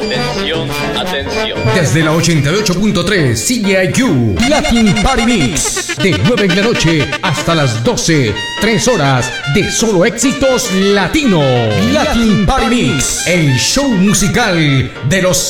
Atención, atención. Desde la 88.3 CIQ Latin Party Mix. De 9 de la noche hasta las 12. 3 horas de solo éxitos latino. Latin Party Mix. El show musical de los